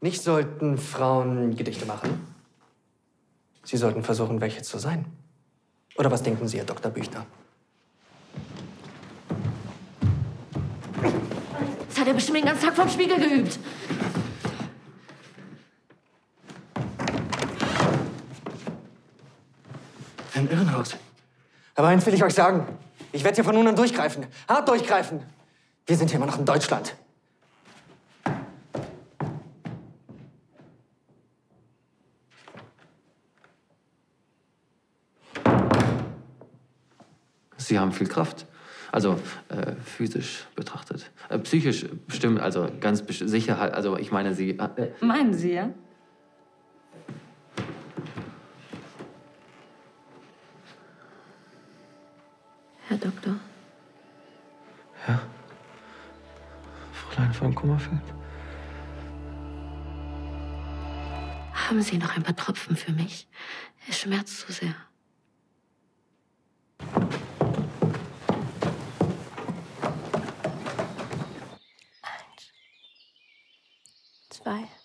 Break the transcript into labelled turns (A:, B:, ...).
A: Nicht sollten Frauen Gedichte machen. Sie sollten versuchen, welche zu sein. Oder was denken Sie, Herr Dr. Büchner?
B: Das hat er bestimmt den ganzen Tag vorm Spiegel geübt.
A: Im Irrenhaus. Aber eins will ich euch sagen. Ich werde hier von nun an durchgreifen. Hart durchgreifen. Wir sind hier immer noch in Deutschland.
C: Sie haben viel Kraft. Also physisch betrachtet. Psychisch bestimmt, also ganz sicher. Also ich meine, Sie...
B: Meinen Sie, ja? Herr Doktor.
C: Ja? Fräulein von Kummerfeld?
B: Haben Sie noch ein paar Tropfen für mich? Es schmerzt zu sehr. 1, 2.